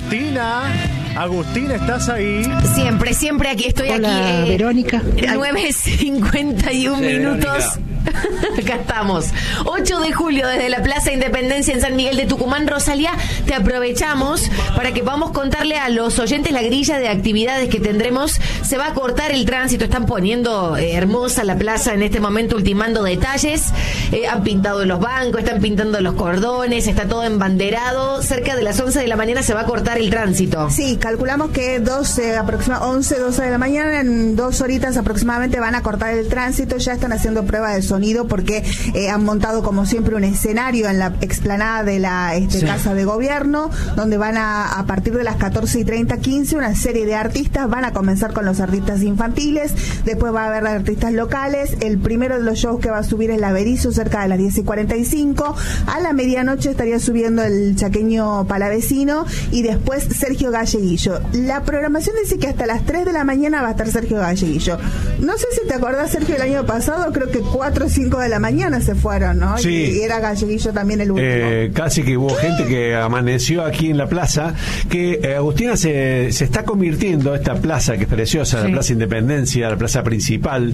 Agustina, ¿estás ahí? Siempre aquí, estoy. Hola, aquí. Verónica. 9:51 minutos. Acá estamos. 8 de julio desde la Plaza Independencia en San Miguel de Tucumán. Rosalía, te aprovechamos para que podamos contarle a los oyentes la grilla de actividades que tendremos. Se va a cortar el tránsito, están poniendo hermosa la plaza en este momento, ultimando detalles. Han pintado los bancos, están pintando los cordones, está todo embanderado. Cerca de las 11 de la mañana se va a cortar el tránsito. Sí, calculamos que 12 de la mañana, en 2 horitas aproximadamente van a cortar el tránsito. Ya están haciendo pruebas de sonido porque han montado como siempre un escenario en la explanada de la Casa de Gobierno, donde van a partir de las 14:30, 15, una serie de artistas. Van a comenzar con los artistas infantiles, después va a haber artistas locales. El primero de los shows que va a subir es La Berizo cerca de las 10:45. A la medianoche estaría subiendo el chaqueño Palavecino y después Sergio Galleguillo. La programación dice que hasta las 3 de la mañana va a estar Sergio Galleguillo. No sé si te acordás, Sergio, el año pasado creo que 4 o 5 de la mañana se fueron, ¿no? Sí. Y era Galleguillo también el último. Casi que hubo gente que amaneció aquí en la plaza, que Agustina se está convirtiendo, esta plaza que es preciosa, la Plaza Independencia, la plaza principal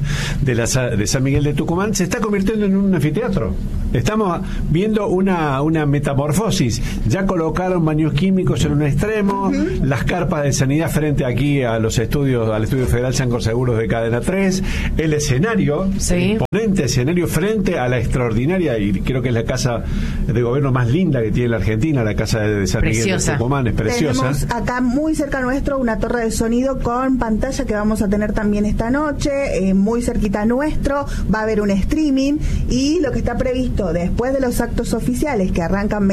de San Miguel de Tucumán, se está convirtiendo en un anfiteatro. Estamos viendo una metamorfosis. Ya colocaron baños químicos en un extremo, las carpas de sanidad frente aquí a los estudios, al Estudio Federal Sancor Seguros de Cadena 3, el escenario, el imponente escenario frente a la extraordinaria, y creo que es la casa de gobierno más linda que tiene la Argentina, la casa de San Miguel de Tucumán, es preciosa. Tenemos acá muy cerca nuestro una torre de sonido con pantalla que vamos a tener también esta noche, muy cerquita nuestro, va a haber un streaming, y lo que está previsto después de los actos oficiales que arrancan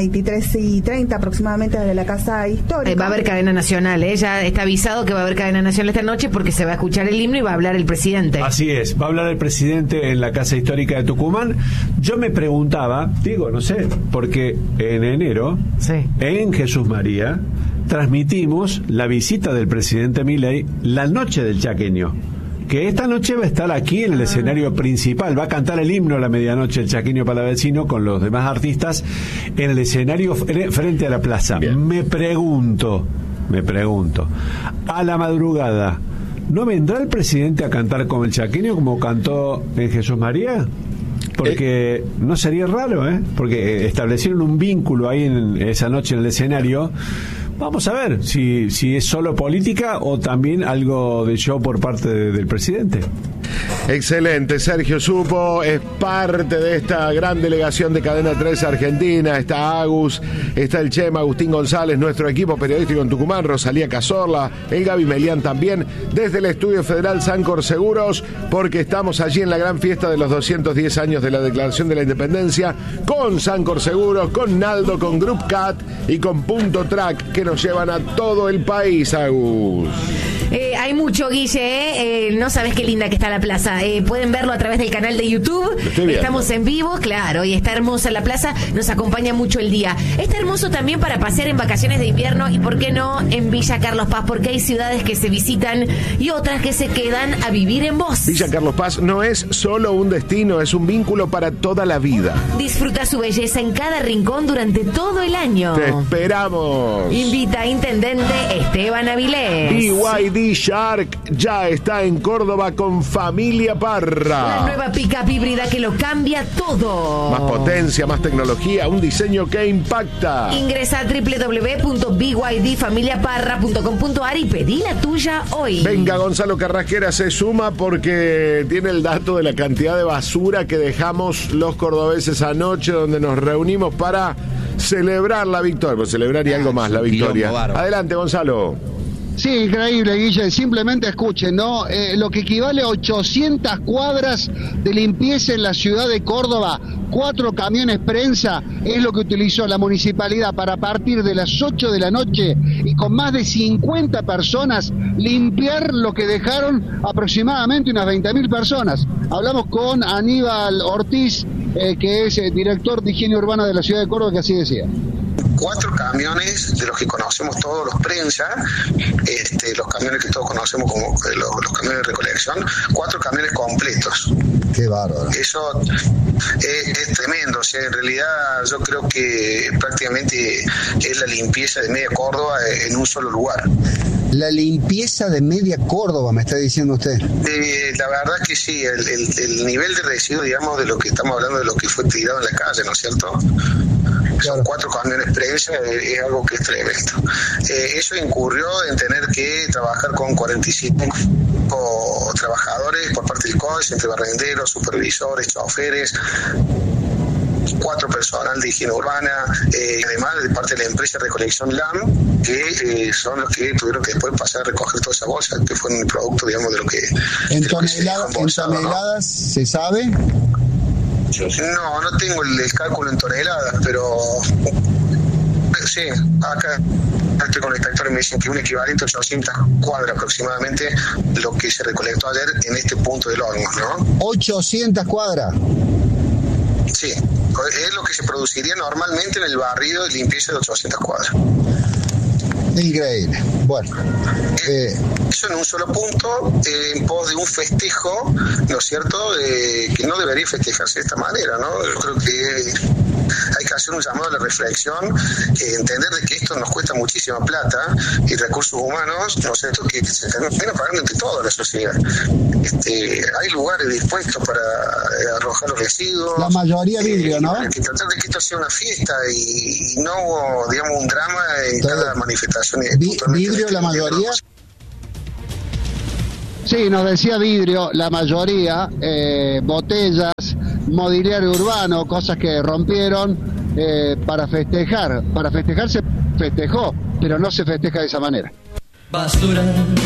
23:30 aproximadamente desde la Casa Histórica. Va a haber cadena nacional, ya está avisado que va a haber cadena nacional esta noche porque se va a escuchar el himno y va a hablar el presidente. Así es, va a hablar el presidente en la Casa Histórica de Tucumán. Yo me preguntaba, no sé, porque en enero, en Jesús María, transmitimos la visita del presidente Milei, la noche del chaqueño, que esta noche va a estar aquí en el escenario principal, va a cantar el himno a la medianoche el chaqueño palavecino con los demás artistas en el escenario frente a la plaza. Me pregunto, a la madrugada, ¿no vendrá el presidente a cantar con el chaqueño como cantó en Jesús María? Porque no sería raro, porque establecieron un vínculo ahí en esa noche en el escenario. Vamos a ver si es solo política o también algo de show por parte del presidente. Excelente, Sergio Supo es parte de esta gran delegación de Cadena 3 Argentina. Está Agus, está el Chema, Agustín González, nuestro equipo periodístico en Tucumán, Rosalía Cazorla, el Gaby Melián también, desde el Estudio Federal Sancor Seguros, porque estamos allí en la gran fiesta de los 210 años de la Declaración de la Independencia, con Sancor Seguros, con Naldo, con Group Cat y con Punto Track, que nos llevan a todo el país, Agus. Hay mucho, Guille, no sabes qué linda que está la plaza. Pueden verlo a través del canal de YouTube. Estamos en vivo, claro, y está hermosa la plaza, nos acompaña mucho el día. Está hermoso también para pasear en vacaciones de invierno y, ¿por qué no, en Villa Carlos Paz? Porque hay ciudades que se visitan y otras que se quedan a vivir en vos. Villa Carlos Paz no es solo un destino, es un vínculo para toda la vida. Disfruta su belleza en cada rincón durante todo el año. ¡Te esperamos! Invita a Intendente Esteban Avilés. BYD Shark ya está en Córdoba con Familia Parra. La nueva pick-up híbrida que lo cambia todo. Más potencia, más tecnología, un diseño que impacta. Ingresa a www.bydfamiliaparra.com.ar y pedí la tuya hoy. Venga, Gonzalo Carrasquera se suma porque tiene el dato de la cantidad de basura que dejamos los cordobeses anoche, donde nos reunimos para celebrar la victoria. Pues celebrar y algo más, la victoria. Adelante, Gonzalo. Sí, increíble, Guille. Simplemente escuchen, ¿no? Lo que equivale a 800 cuadras de limpieza en la ciudad de Córdoba, 4 camiones prensa, es lo que utilizó la municipalidad para, a partir de las 8 de la noche y con más de 50 personas, limpiar lo que dejaron aproximadamente unas 20.000 personas. Hablamos con Aníbal Ortiz, que es director de higiene urbana de la ciudad de Córdoba, que así decía. 4 camiones de los que conocemos todos los prensa, los camiones que todos conocemos como los camiones de recolección, 4 camiones completos. Qué bárbaro. Eso es tremendo. O sea, en realidad yo creo que prácticamente es la limpieza de media Córdoba en un solo lugar. La limpieza de media Córdoba, me está diciendo usted. La verdad que sí, el nivel de residuo, digamos, de lo que estamos hablando, de lo que fue tirado en la calle, ¿no es cierto? Son 4 camiones prensa, es algo que es tremendo. Eso incurrió en tener que trabajar con 45 trabajadores por parte del CODES, entre barrenderos, supervisores, choferes, 4 personal de higiene urbana, además de parte de la empresa Recolección LAM, que son los que tuvieron que después pasar a recoger toda esa bolsa, que fue un producto, digamos, de lo que... ¿En toneladas, ¿no? ¿Se sabe? No tengo el cálculo en toneladas, pero sí, acá estoy con el inspector y me dicen que un equivalente a 800 cuadras aproximadamente lo que se recolectó ayer en este punto del Olmos, ¿no? 800 cuadras. Sí, es lo que se produciría normalmente en el barrido de limpieza de 800 cuadras. Increíble. Bueno. Eso en un solo punto, en pos de un festejo, ¿no es cierto?, que no debería festejarse de esta manera, ¿no? Yo creo que hay que hacer un llamado a la reflexión, entender de que esto nos cuesta muchísima plata y recursos humanos, ¿no es cierto?, que se termina pagando entre toda la sociedad. Hay lugares dispuestos para arrojar los residuos. La mayoría vidrio, ¿no? Hay que tratar de que esto sea una fiesta y no, digamos, un drama en cada manifestación. ¿Vidrio la mayoría? Sí, nos decía vidrio, la mayoría, botellas, mobiliario urbano, cosas que rompieron para festejar. Para festejar se festejó, pero no se festeja de esa manera. Basura.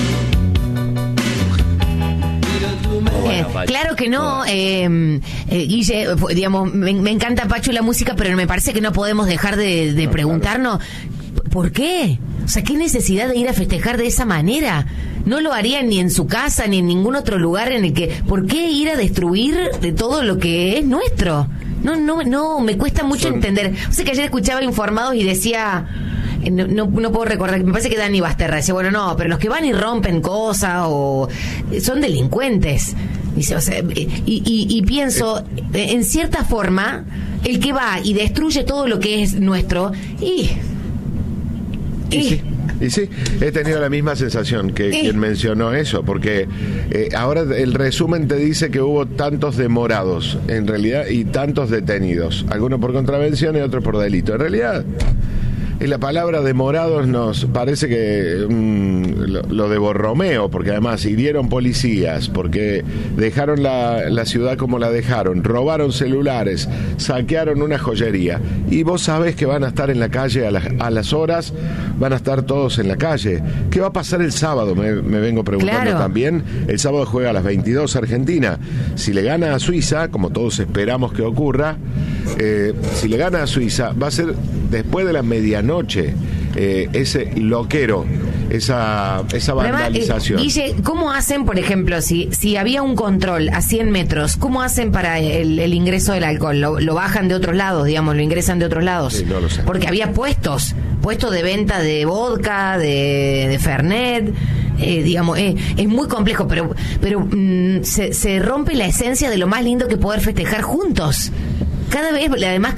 Claro que no, Guille, digamos, me encanta, Pachu, la música, pero me parece que no podemos dejar de preguntarnos, ¿por qué? O sea, ¿qué necesidad de ir a festejar de esa manera? No lo harían ni en su casa ni en ningún otro lugar en el que... ¿Por qué ir a destruir de todo lo que es nuestro? No, me cuesta mucho entender. O sea, que ayer escuchaba Informados y decía... No puedo recordar, me parece que Dani Basterra decía, bueno, no, pero los que van y rompen cosas o son delincuentes. Dice, o sea, y pienso, en cierta forma, el que va y destruye todo lo que es nuestro, Y sí, he tenido la misma sensación que quien mencionó eso, porque ahora el resumen te dice que hubo tantos demorados, en realidad, y tantos detenidos, algunos por contravención y otros por delito. En realidad, la palabra demorados nos parece que lo de Borromeo, porque además hirieron policías, porque dejaron la ciudad como la dejaron, robaron celulares, saquearon una joyería, y vos sabés que van a estar en la calle a las horas, van a estar todos en la calle. ¿Qué va a pasar el sábado? Me vengo preguntando también. El sábado juega a las 22 Argentina. Si le gana a Suiza, como todos esperamos que ocurra, si le gana a Suiza, va a ser después de la medianoche, ese loquero, esa vandalización. Guille, ¿cómo hacen, por ejemplo, si había un control a 100 metros, cómo hacen para el ingreso del alcohol? ¿Lo bajan de otros lados, digamos, lo ingresan de otros lados? Sí, no lo sé. Porque había puestos de venta de vodka, de Fernet, digamos, es muy complejo, pero se rompe la esencia de lo más lindo que poder festejar juntos. Cada vez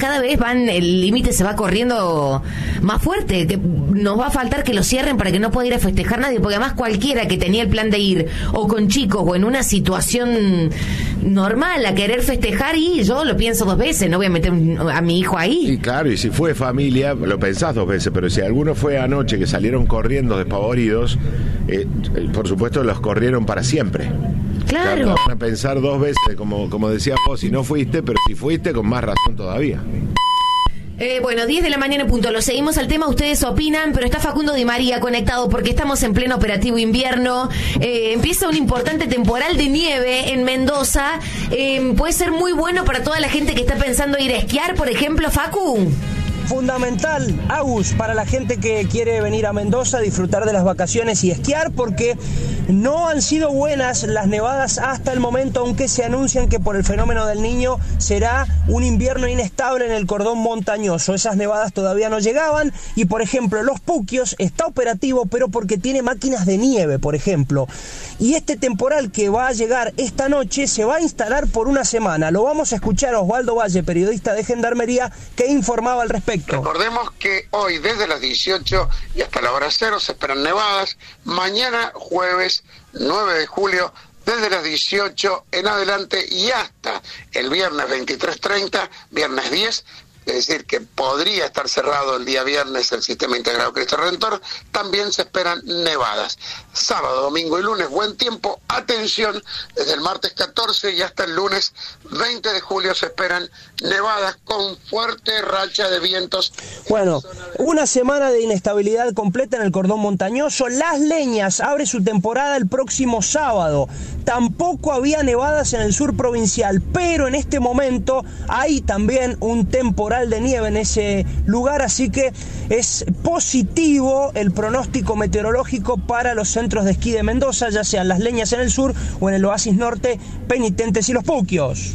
el límite se va corriendo más fuerte, que nos va a faltar que lo cierren para que no pueda ir a festejar nadie, porque además cualquiera que tenía el plan de ir o con chicos o en una situación normal a querer festejar, y yo lo pienso 2 veces, no voy a meter a mi hijo ahí. Y claro, y si fue familia, lo pensás 2 veces, pero si alguno fue anoche que salieron corriendo despavoridos, por supuesto los corrieron para siempre. Claro. Van a pensar 2 veces, como decías vos, si no fuiste, pero si fuiste, con más razón todavía. Bueno, 10 de la mañana en punto. Lo seguimos al tema, ustedes opinan, pero está Facundo Di María conectado porque estamos en pleno operativo invierno. Empieza un importante temporal de nieve en Mendoza. Puede ser muy bueno para toda la gente que está pensando ir a esquiar, por ejemplo, Facu. Fundamental, Agus, para la gente que quiere venir a Mendoza, disfrutar de las vacaciones y esquiar, porque No han sido buenas las nevadas hasta el momento, aunque se anuncian que por el fenómeno del Niño será un invierno inestable en el cordón montañoso. Esas nevadas todavía no llegaban y, por ejemplo, Los Puquios está operativo, pero porque tiene máquinas de nieve, por ejemplo. Y este temporal que va a llegar esta noche se va a instalar por una semana. Lo vamos a escuchar a Osvaldo Valle, periodista de Gendarmería, que informaba al respecto. Recordemos que hoy desde las 18 y hasta la hora 0 se esperan nevadas. Mañana jueves 9 de julio desde las 18 en adelante y hasta el viernes 23:30, viernes 10, es decir, que podría estar cerrado el día viernes el Sistema Integrado Cristo Redentor. También se esperan nevadas. Sábado, domingo y lunes, buen tiempo. Atención, desde el martes 14 y hasta el lunes 20 de julio se esperan nevadas con fuerte racha de vientos. Bueno, una semana de inestabilidad completa en el cordón montañoso. Las Leñas abre su temporada el próximo sábado. Tampoco había nevadas en el sur provincial, pero en este momento hay también un temporal de nieve en ese lugar, así que es positivo el pronóstico meteorológico para los centros de esquí de Mendoza, ya sean Las Leñas en el sur o en el Oasis Norte, Penitentes y Los Puquios.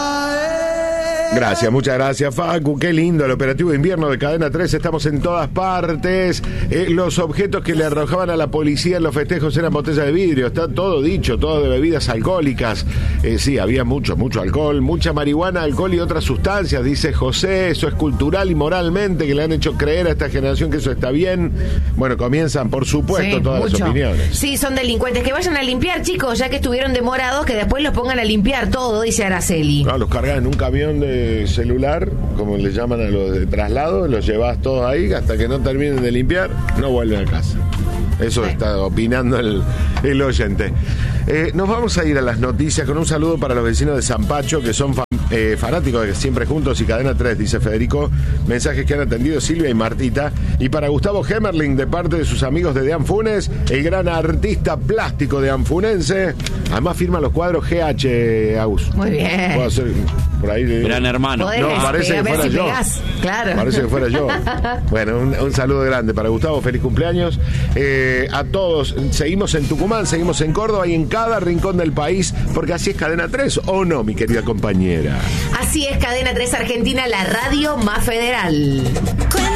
Gracias, muchas gracias, Facu. Qué lindo el operativo de invierno de Cadena 3. Estamos en todas partes. Los objetos que le arrojaban a la policía en los festejos eran botellas de vidrio. Está todo dicho, todo de bebidas alcohólicas. Sí, había mucho alcohol, mucha marihuana, alcohol y otras sustancias, dice José. Eso es cultural y moralmente, que le han hecho creer a esta generación que eso está bien. Bueno, comienzan, por supuesto, todas las opiniones. Sí, son delincuentes. Que vayan a limpiar, chicos, ya que estuvieron demorados, que después los pongan a limpiar todo, dice Araceli. No, los cargas en un camión de celular, como le llaman a los de traslado, los llevas todos ahí, hasta que no terminen de limpiar, no vuelven a casa. Eso está opinando el oyente. Nos vamos a ir a las noticias con un saludo para los vecinos de San Pacho, que son fanáticos de Siempre Juntos y Cadena 3, dice Federico. Mensajes que han atendido Silvia y Martita. Y para Gustavo Hemerling, de parte de sus amigos de Anfunes, el gran artista plástico de Anfunense. Además firma los cuadros GH, Agus. Muy bien. Puedo hacer por ahí. Gran hermano. No, parece que fuera yo. Claro. Parece que fuera yo. Bueno, un saludo grande para Gustavo, feliz cumpleaños. A todos, seguimos en Tucumán, seguimos en Córdoba y en cada rincón del país, porque así es Cadena 3, ¿o no, mi querida compañera? Así es, Cadena 3 Argentina, la radio más federal.